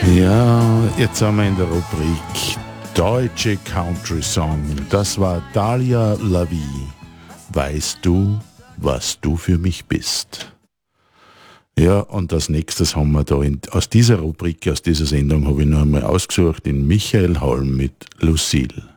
Ja, jetzt sind wir in der Rubrik Deutsche Country Song. Das war Dahlia Lavie. Weißt du, was du für mich bist? Ja, und als nächstes haben wir da aus dieser Rubrik, aus dieser Sendung, habe ich noch einmal ausgesucht, den Michael Holm mit Lucille.